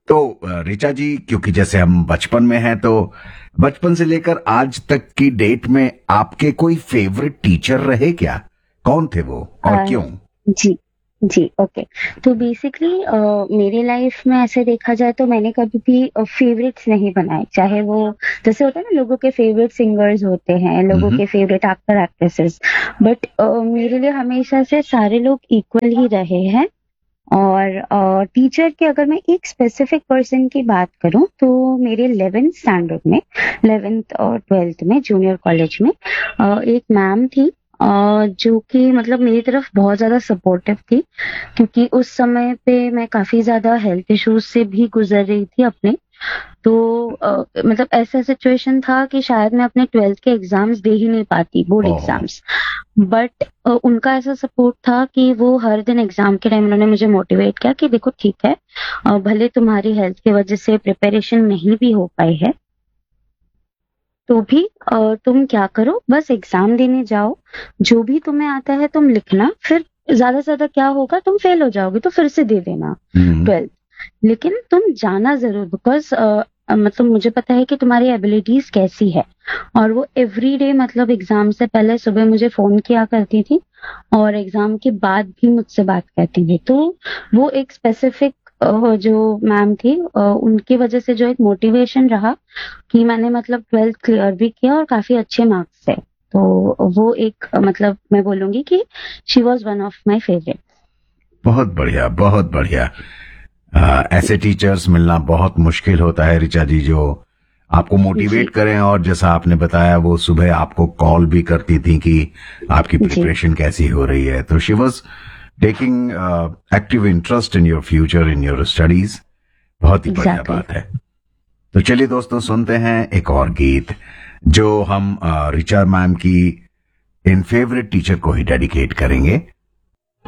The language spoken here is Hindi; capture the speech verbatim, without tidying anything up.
तो अ, ऋचा जी, क्योंकि जैसे हम बचपन में हैं, तो बचपन से लेकर आज तक की डेट में आपके कोई फेवरेट टीचर रहे क्या? कौन थे वो और अ, क्यों? जी, जी, ओके। तो बेसिकली अ, मेरे लाइफ में ऐसे देखा जाए तो मैंने कभी भी अ, फेवरेट्स नहीं बनाए। चाहे वो जैसे होता है ना, लोगों के फेवरेट सिंगर्स होते हैं, लोगों हम्म। के फेवरेट एक्टर एक्ट्रेसेस, बट अ, मेरे लिए हमेशा से सारे लोग इक्वल ही रहे हैं। और अ, टीचर की अगर मैं एक स्पेसिफिक पर्सन की बात करूं तो मेरे इलेवेंथ स्टैंडर्ड में, इलेवेंथ और ट्वेल्थ में जूनियर कॉलेज में अ, एक मैम थी, अ, जो कि मतलब मेरी तरफ बहुत ज़्यादा सपोर्टिव थी, क्योंकि उस समय पे मैं काफ़ी ज़्यादा हेल्थ इश्यूज से भी गुजर रही थी अपने। तो अ, मतलब ऐसा सिचुएशन था कि शायद मैं अपने ट्वेल्थ के एग्ज़ाम्स दे ही नहीं पाती, बोर्ड ओहो। एग्ज़ाम्स। बट अ, उनका ऐसा सपोर्ट था कि वो हर दिन एग्ज़ाम के टाइम उन्होंने मुझे मोटिवेट किया कि देखो ठीक है, अ, भले तुम्हारी हेल्थ की वज़ह से प्रिपरेशन नहीं भी हो पाई है, तो भी अ, तुम क्या करो, बस एग्ज़ाम देने जाओ, जो भी तुम्हें आता है तुम लिखना, फिर ज़्यादा से ज़्यादा क्या होगा, तुम फेल हो जाओगे तो फिर से दे देना हम्म। ट्वेल्थ। लेकिन तुम जाना ज़रूर, बिकॉज़ अ अ, मतलब मुझे पता है कि तुम्हारी एबिलिटीज़ कैसी है। और वो एवरीडे मतलब एग्ज़ाम से पहले सुबह मुझे फ़ोन किया करती थी और एग्ज़ाम के बाद भी मुझसे बात करती थी। तो वो एक स्पेसिफ़िक अ, जो मैम थी, अ, उनकी वज़ह से जो एक मोटिवेशन रहा कि मैंने मतलब ट्वेल्थ क्लियर भी किया और काफ़ी अच्छे मार्क्स से। तो वो एक अ, मतलब मैं बोलूँगी कि she was one of my favourite. बहुत बढ़िया, बहुत बढ़िया। अ, ऐसे टीचर्स मिलना बहुत मुश्किल होता है ऋचा जी, जो आपको मोटिवेट जी, करें, और जैसा आपने बताया वो सुबह आपको कॉल भी करती थी कि आपकी जी, प्रिपरेशन कैसी हो रही है। तो she was taking active interest in your future, in your studies. बहुत ही बढ़िया एग्ज़ैक्टली। बात है। तो चलिए दोस्तों, सुनते हैं एक और गीत जो हम अ, ऋचा मैम की इन फेवरेट टीचर को ही डेडिकेट करेंगे।